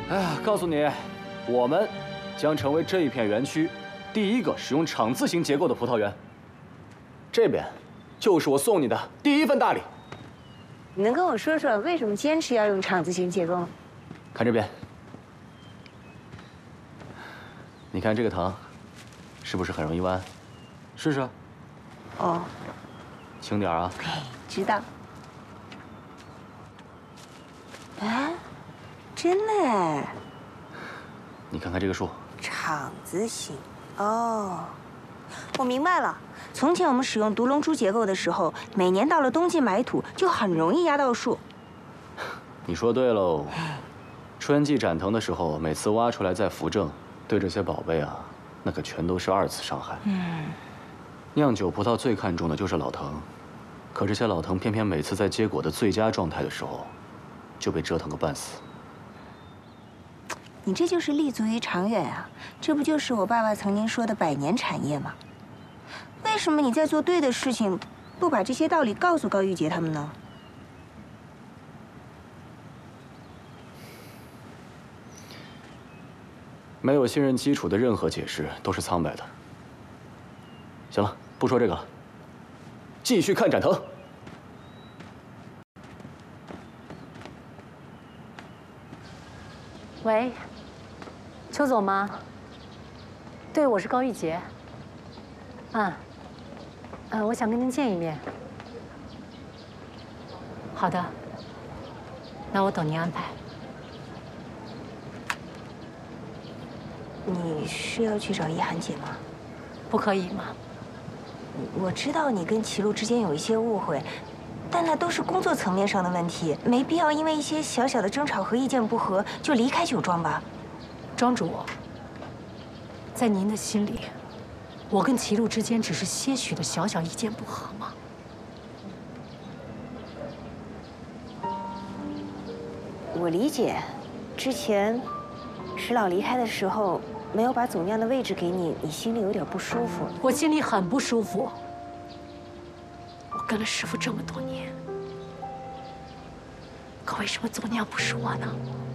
哎呀，告诉你，我们将成为这一片园区第一个使用厂字形结构的葡萄园。这边就是我送你的第一份大礼。 你能跟我说说为什么坚持要用厂字形结构吗？ 看这边，你看这个藤，是不是很容易弯？试试。 哦， 轻点啊。 知道。哎，真的哎。 你看看这个树， 厂字形。哦，我明白了。从前我们使用独龙珠结构的时候，每年到了冬季埋土，就很容易压到树。 你说对喽。春季斩藤的时候，每次挖出来再扶正，对这些宝贝啊，那可全都是2次伤害。酿酒葡萄最看重的就是老藤，可这些老藤偏偏每次在结果的最佳状态的时候，就被折腾个半死。 你这就是立足于长远啊！这不就是我爸爸曾经说的100年产业吗？为什么你在做对的事情，不把这些道理告诉高玉洁他们呢？ 没有信任基础的任何解释都是苍白的。行了，不说这个了，继续看展藤。 喂，邱总吗？对，我是高玉洁。我想跟您见一面。好的，那我等您安排。 你是要去找一涵姐吗？ 不可以吗？ 我知道你跟齐路之间有一些误会，但那都是工作层面上的问题，没必要因为一些小小的争吵和意见不合就离开酒庄吧。 庄主，在您的心里，我跟齐路之间只是些许的小小意见不合吗？ 我理解，之前石老离开的时候没有把总酿的位置给你，你心里有点不舒服。 我心里很不舒服。我跟了师傅这么多年，可为什么总酿不是我呢？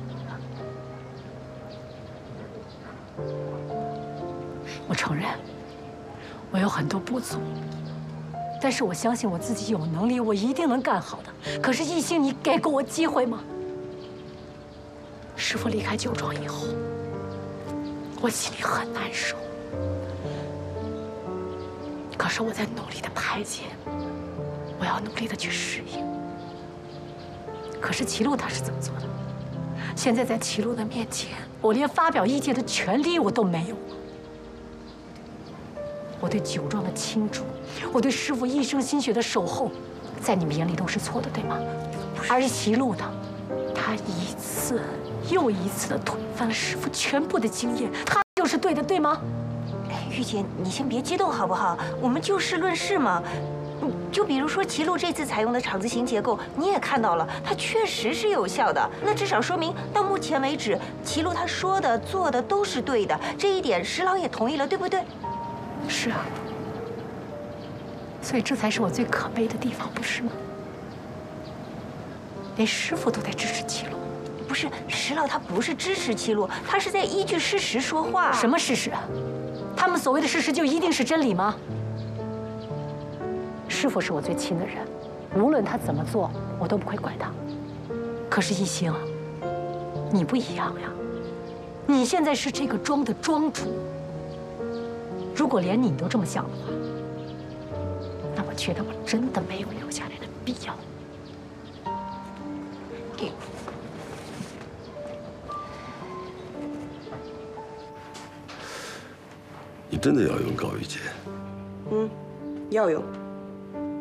我承认，我有很多不足，但是我相信我自己有能力，我一定能干好的。可是艺兴，你给过我机会吗？师傅离开酒庄以后，我心里很难受。可是我在努力的排解，我要努力的去适应。可是齐路他是怎么做的？现在在齐路的面前，我连发表意见的权利我都没有。我对酒庄的倾注，我对师傅一生心血的守候，在你们眼里都是错的，对吗？而齐路呢，他一次又一次的推翻了师傅全部的经验，他就是对的，对吗？ 玉姐，你先别激动好不好？我们就事论事嘛。就比如说齐路这次采用的厂字形结构，你也看到了，它确实是有效的。那至少说明到目前为止，齐路他说的、做的都是对的，这一点石老也同意了，对不对？ 是啊。所以这才是我最可悲的地方，不是吗？连师傅都在支持齐路。 不是，石老他不是支持齐路，他是在依据事实说话。 什么事实啊？他们所谓的事实就一定是真理吗？师傅是我最亲的人，无论他怎么做，我都不会怪他。可是一兴，你不一样呀，你现在是这个庄的庄主。如果连你都这么想的话，那我觉得我真的没有留下来的必要。 你真的要用高玉洁？ 要用。